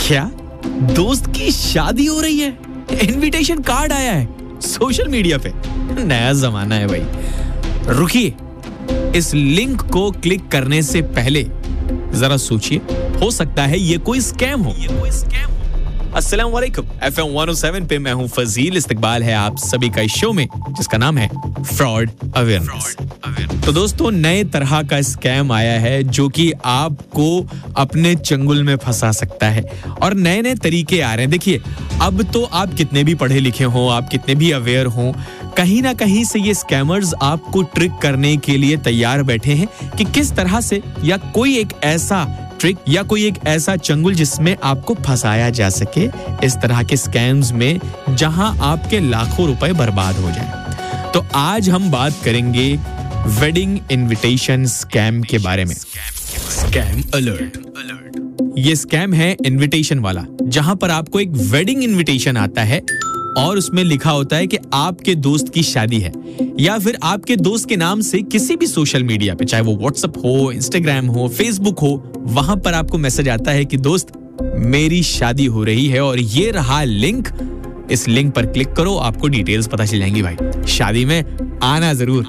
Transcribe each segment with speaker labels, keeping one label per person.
Speaker 1: क्या दोस्त की शादी हो रही है? इनविटेशन कार्ड आया है सोशल मीडिया पे। नया जमाना है भाई। रुकिए, इस लिंक को क्लिक करने से पहले जरा सोचिए, हो सकता है ये कोई स्कैम हो। अस्सलाम वालेकुम, FM 107 पे मैं हूं फजील। इस्तकबाल है आप सभी का इस शो में जिसका नाम है फ्रॉड अवेयरनेस। तो दोस्तों, नए तरह का स्कैम आया है जो कि आपको अपने चंगुल में फंसा सकता है और नए नए तरीके आ रहे हैं। देखिए, अब तो आप कितने भी पढ़े लिखे हो, आप कितने भी अवेयर हो, कहीं ना कहीं से ये स्कैमर्स आपको ट्रिक करने के लिए तैयार बैठे हैं कि किस तरह से या कोई एक ऐसा ट्रिक या कोई एक ऐसा चंगुल जिसमें आपको फंसाया जा सके इस तरह के स्कैम्स में, जहां आपके लाखों रुपए बर्बाद हो जाएं। तो आज हम बात करेंगे वेडिंग इनविटेशन स्कैम के बारे में। Scam alert. ये स्कैम है इनविटेशन वाला, जहां पर आपको एक वेडिंग इनविटेशन आता है और उसमें लिखा होता है कि आपके दोस्त की शादी है, या फिर आपके दोस्त के नाम से किसी भी सोशल मीडिया पे, चाहे वो व्हाट्सएप हो, इंस्टाग्राम हो, फेसबुक हो, वहां पर आपको मैसेज आता है कि दोस्त मेरी शादी हो रही है और ये रहा लिंक, इस लिंक पर क्लिक करो, आपको डिटेल्स पता चल जाएंगी। भाई शादी में आना जरूर।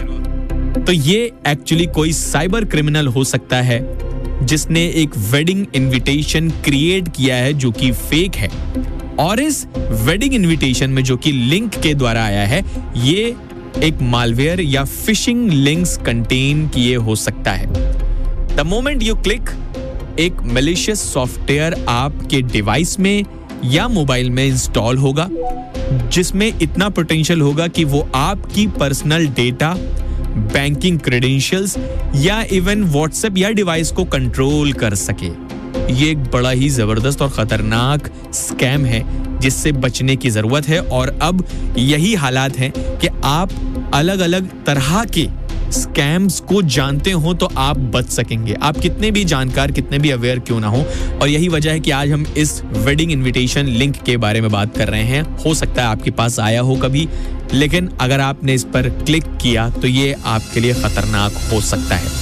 Speaker 1: तो ये एक्चुअली कोई साइबर क्रिमिनल हो सकता है जिसने एक वेडिंग इनविटेशन क्रिएट किया है जो कि फेक है, और इस वेडिंग इनविटेशन में जो कि लिंक के द्वारा आया है, ये एक मालवेयर या फिशिंग लिंक्स कंटेन किए हो सकता है। द मोमेंट यू क्लिक, एक मैलिशियस सॉफ्टवेयर आपके डिवाइस में या मोबाइल में इंस्टॉल होगा, जिसमें इतना पोटेंशियल होगा कि वो आपकी पर्सनल डेटा, बैंकिंग क्रेडेंशियल्स या इवन व्हाट्सएप या डिवाइस को कंट्रोल कर सके। ये एक बड़ा ही जबरदस्त और खतरनाक स्कैम है जिससे बचने की जरूरत है, और अब यही हालात हैं कि आप अलग अलग तरह के स्कैम्स को जानते हो तो आप बच सकेंगे। आप कितने भी जानकार, कितने भी अवेयर क्यों ना हो, और यही वजह है कि आज हम इस वेडिंग इनविटेशन लिंक के बारे में बात कर रहे हैं। हो सकता है आपके पास आया हो कभी, लेकिन अगर आपने इस पर क्लिक किया तो ये आपके लिए खतरनाक हो सकता है।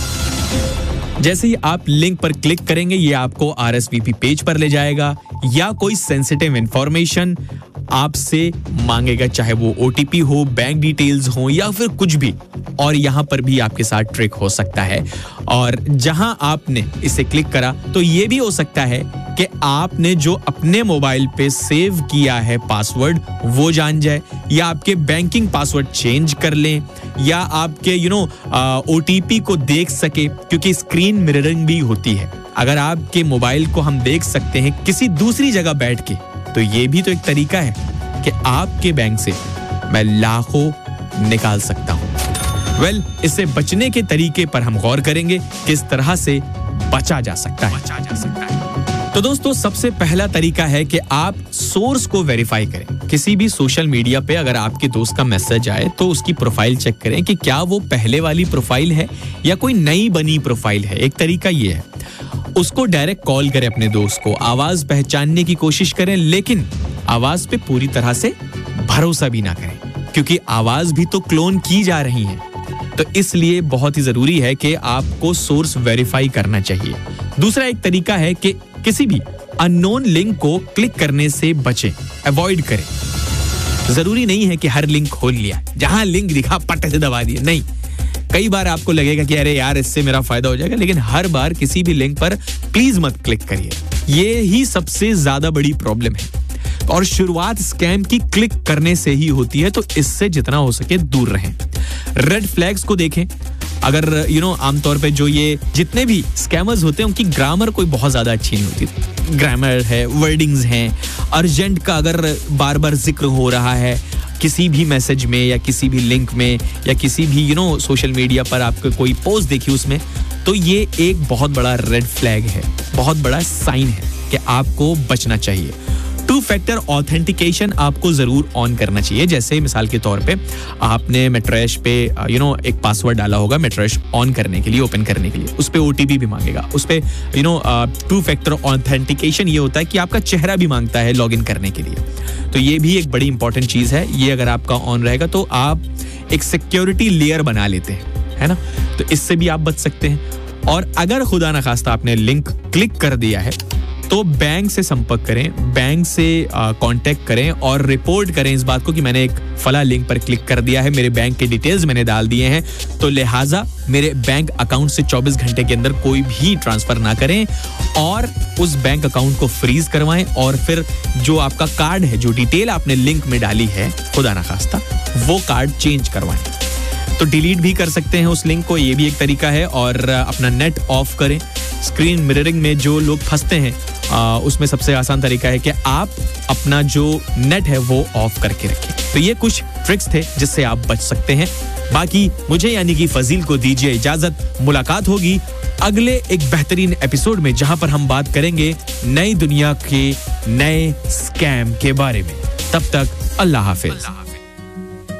Speaker 1: जैसे ही आप लिंक पर क्लिक करेंगे, ये आपको RSVP पेज पर ले जाएगा या कोई सेंसिटिव इंफॉर्मेशन आपसे मांगेगा, चाहे वो OTP हो, बैंक डिटेल्स हो या फिर कुछ भी, और यहाँ पर भी आपके साथ ट्रिक हो सकता है। और जहां आपने इसे क्लिक करा तो ये भी हो सकता है कि आपने जो अपने मोबाइल पे सेव किया है पासवर्ड वो जान जाए, या आपके बैंकिंग पासवर्ड चेंज कर लें, या आपके OTP को देख सके, क्योंकि स्क्रीन मिररिंग भी होती है। अगर आपके मोबाइल को हम देख सकते हैं किसी दूसरी जगह बैठ के, तो ये भी तो एक तरीका है कि आपके बैंक से मैं लाखों निकाल सकता हूं। इससे बचने के तरीके पर हम गौर करेंगे, किस तरह से बचा जा सकता है। तो दोस्तों, सबसे पहला तरीका है कि आप सोर्स को वेरीफाई करें। किसी भी सोशल मीडिया पे अगर आपके दोस्त का मैसेज आए तो उसकी प्रोफाइल चेक करें कि क्या वो पहले वाली प्रोफाइल है या कोई नई बनी प्रोफाइल है। एक तरीका ये है, उसको डायरेक्ट कॉल करें अपने दोस्त को, आवाज पहचानने की कोशिश करें, लेकिन आवाज पे पूरी तरह से भरोसा भी ना करें, क्योंकि आवाज भी तो क्लोन की जा रही है। तो इसलिए बहुत ही जरूरी है कि आपको सोर्स वेरीफाई करना चाहिए। दूसरा एक तरीका है कि किसी भी अननोन लिंक को क्लिक करने से बचें, अवॉइड करें। जरूरी नहीं है कि हर लिंक खोल लिया, जहां लिंक दिखा पट से दबा दिया, नहीं। कई बार आपको लगेगा कि अरे यार इससे मेरा फायदा हो जाएगा, लेकिन हर बार किसी भी लिंक पर प्लीज मत क्लिक करिए। ये ही सबसे ज्यादा बड़ी प्रॉब्लम है, और शुरुआत स्कैम की क्लिक करने से ही होती है, तो इससे जितना हो सके दूर रहें। रेड फ्लैग्स को देखें। अगर आमतौर पे जो ये जितने भी स्कैमर्स होते हैं उनकी ग्रामर कोई बहुत ज्यादा अच्छी नहीं होती। ग्रामर है, वर्डिंग्स हैं, अर्जेंट का अगर बार बार जिक्र हो रहा है किसी भी मैसेज में या किसी भी लिंक में या किसी भी सोशल मीडिया पर आपको कोई पोस्ट देखी उसमें, तो ये एक बहुत बड़ा रेड फ्लैग है, बहुत बड़ा साइन है कि आपको बचना चाहिए। 2 फैक्टर ऑथेंटिकेशन आपको जरूर ऑन करना चाहिए। जैसे मिसाल के तौर पे आपने मैट्रेस पे एक पासवर्ड डाला होगा मैट्रेस ऑन करने के लिए, ओपन करने के लिए, उस पे OTP भी मांगेगा। उस पे 2 फैक्टर ऑथेंटिकेशन ये होता है कि आपका चेहरा भी मांगता है लॉगिन करने के लिए। तो ये भी एक बड़ी इंपॉर्टेंट चीज है। ये अगर आपका ऑन रहेगा तो आप एक सिक्योरिटी लेयर बना लेते हैं, है ना, तो इससे भी आप बच सकते हैं। और अगर खुदा न खास्ता आपने लिंक क्लिक कर दिया है तो बैंक से संपर्क करें, बैंक से कांटेक्ट करें और रिपोर्ट करें इस बात को कि मैंने एक फला लिंक पर क्लिक कर दिया है, मेरे बैंक के डिटेल्स मैंने डाल दिए हैं, तो लिहाजा मेरे बैंक अकाउंट से 24 घंटे के अंदर कोई भी ट्रांसफर ना करें और उस बैंक अकाउंट को फ्रीज करवाएं और फिर जो आपका कार्ड है, जो डिटेल आपने लिंक में डाली है, खुदा ना खास्ता, वो कार्ड चेंज करवाएं। तो डिलीट भी कर सकते हैं उस लिंक को, ये भी एक तरीका है। और अपना नेट ऑफ करें। स्क्रीन मिररिंग में जो लोग फंसते हैं उसमें सबसे आसान तरीका है कि आप अपना जो नेट है वो ऑफ करके रखें। तो ये कुछ ट्रिक्स थे जिससे आप बच सकते हैं। बाकी मुझे यानी कि फजील को दीजिए इजाजत। मुलाकात होगी अगले एक बेहतरीन एपिसोड में, जहां पर हम बात करेंगे नई दुनिया के नए स्कैम के बारे में। तब तक अल्लाह हाफिज।